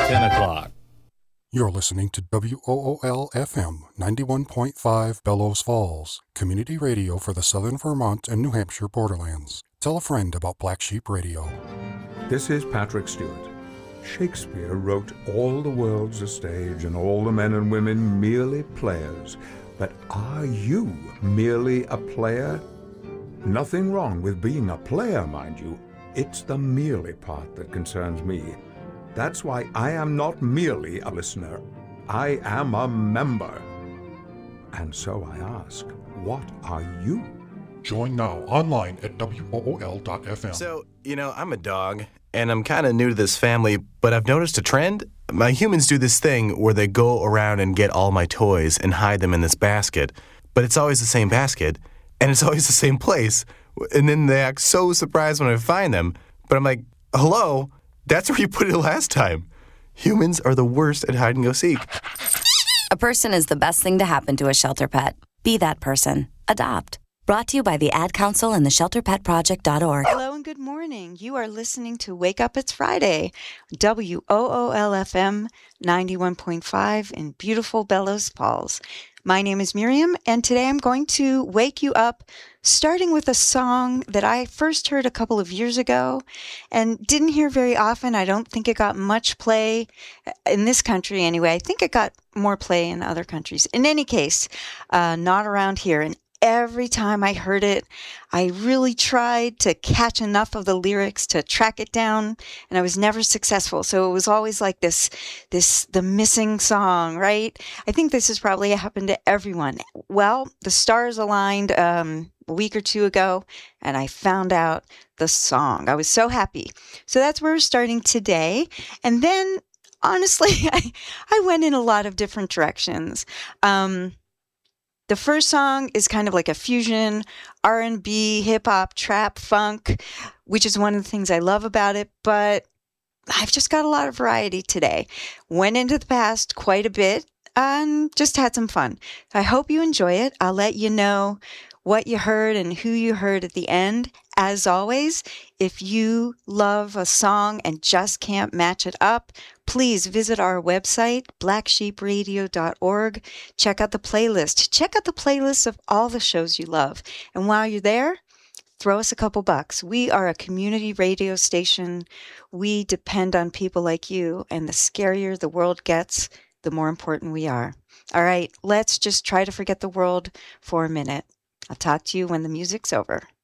10 o'clock. You're listening to WOOL-FM 91.5 Bellows Falls, community radio for the southern Vermont and New Hampshire borderlands. Tell a friend about Black Sheep Radio. This is Patrick Stewart. Shakespeare wrote, "All the world's a stage and all the men and women merely players." But are you merely a player? Nothing wrong with being a player, mind you. It's the merely part that concerns me. That's why I am not merely a listener. I am a member. And so I ask, what are you? Join now online at WOOL.FM. So, I'm a dog, and I'm kind of new to this family, but I've noticed a trend. My humans do this thing where they go around and get all my toys and hide them in this basket, but it's always the same basket, and it's always the same place, and then they act so surprised when I find them, but I'm like, hello? That's where you put it last time. Humans are the worst at hide and go seek. A person is the best thing to happen to a shelter pet. Be that person. Adopt. Brought to you by the Ad Council and the ShelterPetProject.org. Hello and good morning. You are listening to Wake Up It's Friday, WOOL-FM 91.5 in beautiful Bellows Falls. My name is Miriam, and today I'm going to wake you up starting with a song that I first heard a couple of years ago and didn't hear very often. I don't think it got much play in this country anyway. I think it got more play in other countries. In any case, not around here. And every time I heard it, I really tried to catch enough of the lyrics to track it down, and I was never successful. So it was always like the missing song, right? I think this has probably happened to everyone. Well, the stars aligned a week or two ago, and I found out the song. I was so happy. So that's where we're starting today. And then, honestly, I went in a lot of different directions. The first song is kind of like a fusion, R&B, hip-hop, trap, funk, which is one of the things I love about it, but I've just got a lot of variety today. Went into the past quite a bit and just had some fun. I hope you enjoy it. I'll let you know what you heard and who you heard at the end. As always, if you love a song and just can't match it up, please visit our website, blacksheepradio.org. Check out the playlist. Check out the playlist of all the shows you love. And while you're there, throw us a couple bucks. We are a community radio station. We depend on people like you, and the scarier the world gets, the more important we are. All right, let's just try to forget the world for a minute. I'll talk to you when the music's over.